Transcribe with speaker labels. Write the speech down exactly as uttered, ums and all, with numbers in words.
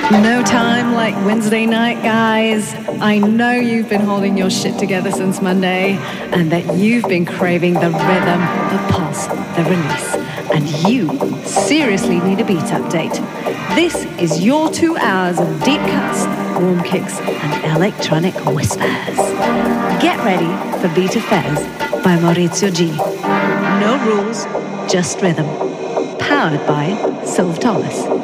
Speaker 1: No time like Wednesday night, guys. I know you've been holding your shit together since Monday and that you've been craving the rhythm, the pulse, the release. And you seriously need a beat update. This is your two hours of deep cuts, warm kicks, and electronic whispers. Get ready for Beat Affairs by Maurizio G. No rules, just rhythm. Powered by Sylv Thomas.